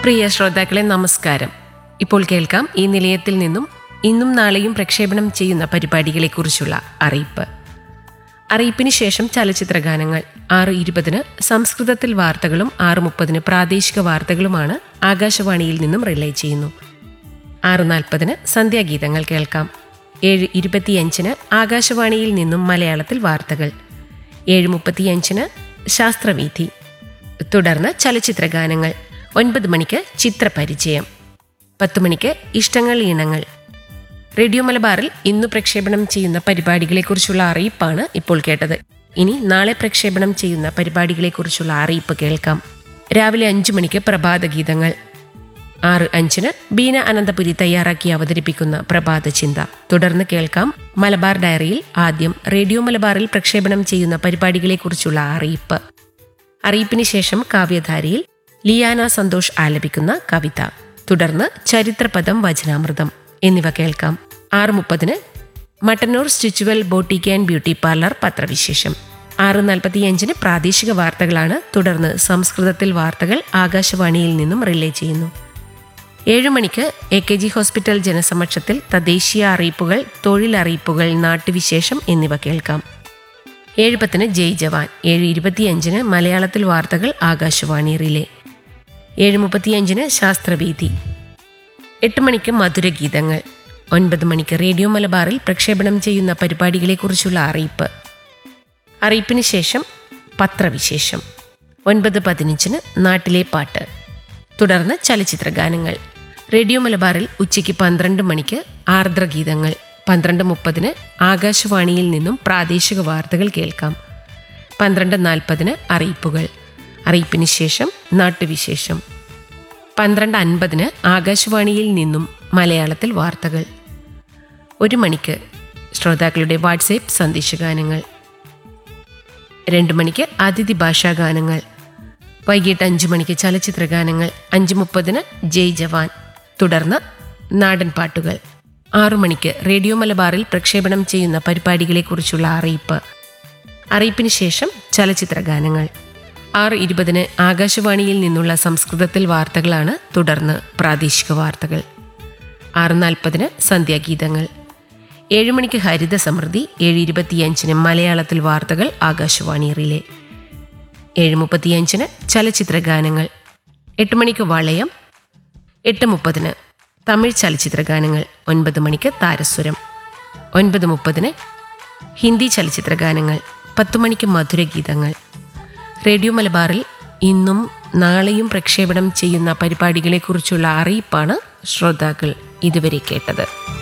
പ്രിയ ശ്രോതാക്കളെ നമസ്കാരം. ഇപ്പോൾ കേൾക്കാം ഈ നിലയത്തിൽ നിന്നും ഇന്നും നാളെയും പ്രക്ഷേപണം ചെയ്യുന്ന പരിപാടികളെക്കുറിച്ചുള്ള അറിയിപ്പ്. അറിയിപ്പിന് ശേഷം ചലച്ചിത്ര ഗാനങ്ങൾ. 6:20 സംസ്കൃതത്തിൽ വാർത്തകളും 6:30 പ്രാദേശിക വാർത്തകളുമാണ് ആകാശവാണിയിൽ നിന്നും റിലേ ചെയ്യുന്നു. 6:40 സന്ധ്യാഗീതങ്ങൾ കേൾക്കാം. 7:25 ആകാശവാണിയിൽ നിന്നും മലയാളത്തിൽ വാർത്തകൾ. 7:35 ശാസ്ത്രവീഥി. തുടർന്ന് ചലച്ചിത്ര ഗാനങ്ങൾ. 9 മണിക്ക് ചിത്രപരിചയം. 10 മണിക്ക് ഇഷ്ടങ്ങൾ ഈണങ്ങൾ. റേഡിയോ മലബാറിൽ ഇന്നു പ്രക്ഷേപണം ചെയ്യുന്ന പരിപാടികളെക്കുറിച്ചുള്ള അറിയിപ്പാണ് ഇപ്പോൾ കേട്ടത്. ഇനി നാളെ പ്രക്ഷേപണം ചെയ്യുന്ന പരിപാടികളെക്കുറിച്ചുള്ള അറിയിപ്പ് കേൾക്കാം. രാവിലെ 5 മണിക്ക് പ്രഭാതഗീതങ്ങൾ. 6:05 ബീന അനന്തപുരി തയ്യാറാക്കി അവതരിപ്പിക്കുന്ന പ്രഭാത ചിന്ത. തുടർന്ന് കേൾക്കാം മലബാർ ഡയറിയിൽ. ആദ്യം റേഡിയോ മലബാറിൽ പ്രക്ഷേപണം ചെയ്യുന്ന പരിപാടികളെക്കുറിച്ചുള്ള അറിയിപ്പ്. അറിയിപ്പിന് ശേഷം കാവ്യധാരയിൽ ലിയാന സന്തോഷ് ആലപിക്കുന്ന കവിത. തുടർന്ന് ചരിത്രപദം, വചനാമൃതം എന്നിവ കേൾക്കാം. 6:30 Mattannur സ്റ്റിച്ചുവൽ boutique and beauty parlour പത്രവിശേഷം. 6:45 പ്രാദേശിക വാർത്തകളാണ്. തുടർന്ന് സംസ്കൃതത്തിൽ വാർത്തകൾ ആകാശവാണിയിൽ നിന്നും റിലേ ചെയ്യുന്നു. 7 മണിക്ക് AKG ഹോസ്പിറ്റൽ ജനസമക്ഷത്തിൽ തദ്ദേശീയ അറിയിപ്പുകൾ, തൊഴിലറിയിപ്പുകൾ, നാട്ടുവിശേഷം എന്നിവ കേൾക്കാം. 7:10 ജയ് ജവാൻ. 7:25 മലയാളത്തിൽ വാർത്തകൾ ആകാശവാണി റിലേ. 7:35 ശാസ്ത്രവീഥി. 8 മണിക്ക് മധുരഗീതങ്ങൾ. 9 മണിക്ക് റേഡിയോ മലബാറിൽ പ്രക്ഷേപണം ചെയ്യുന്ന പരിപാടികളെക്കുറിച്ചുള്ള അറിയിപ്പ്. അറിയിപ്പിന് ശേഷം പത്രവിശേഷം. 9:15 നാട്ടിലെ പാട്ട്. തുടർന്ന് ചലച്ചിത്ര ഗാനങ്ങൾ. റേഡിയോ മലബാറിൽ ഉച്ചയ്ക്ക് 12 മണിക്ക് ആർദ്രഗീതങ്ങൾ. 12:30 ആകാശവാണിയിൽ നിന്നും പ്രാദേശിക വാർത്തകൾ കേൾക്കാം. 12:40 അറിയിപ്പുകൾ. അറിയിപ്പിന് ശേഷം നാട്ടുവിശേഷം. 12:50 ആകാശവാണിയിൽ നിന്നും മലയാളത്തിൽ വാർത്തകൾ. 1 മണിക്ക് ശ്രോതാക്കളുടെ വാട്സ്ആപ്പ് സന്ദേശഗാനങ്ങൾ. 2 മണിക്ക് അതിഥി ഭാഷാ ഗാനങ്ങൾ. വൈകിട്ട് 5 മണിക്ക് ചലച്ചിത്ര ഗാനങ്ങൾ. 5:30 ജയ് ജവാൻ. തുടർന്ന് നാടൻ പാട്ടുകൾ. 6 മണിക്ക് റേഡിയോ മലബാറിൽ പ്രക്ഷേപണം ചെയ്യുന്ന പരിപാടികളെക്കുറിച്ചുള്ള അറിയിപ്പ്. അറിയിപ്പിന് ശേഷം ചലച്ചിത്ര ഗാനങ്ങൾ. 6:20 ആകാശവാണിയിൽ നിന്നുള്ള സംസ്കൃതത്തിൽ വാർത്തകളാണ്. തുടർന്ന് പ്രാദേശിക വാർത്തകൾ. 6:40 സന്ധ്യാഗീതങ്ങൾ. 7 മണിക്ക് ഹരിത സമൃദ്ധി. 7:25 മലയാളത്തിൽ വാർത്തകൾ ആകാശവാണി റിലേ. 7:35 ചലച്ചിത്ര ഗാനങ്ങൾ. 8 മണിക്ക് വളയം. 8:30 തമിഴ് ചലച്ചിത്ര ഗാനങ്ങൾ. 9 മണിക്ക് താരസ്വരം. 9:30 ഹിന്ദി ചലച്ചിത്ര ഗാനങ്ങൾ. 10 മണിക്ക് മധുരഗീതങ്ങൾ. റേഡിയോ മലബാറിൽ ഇന്നും നാളെയും പ്രക്ഷേപണം ചെയ്യുന്ന പരിപാടികളെക്കുറിച്ചുള്ള അറിയിപ്പാണ് ശ്രോതാക്കൾ ഇതുവരെ കേട്ടത്.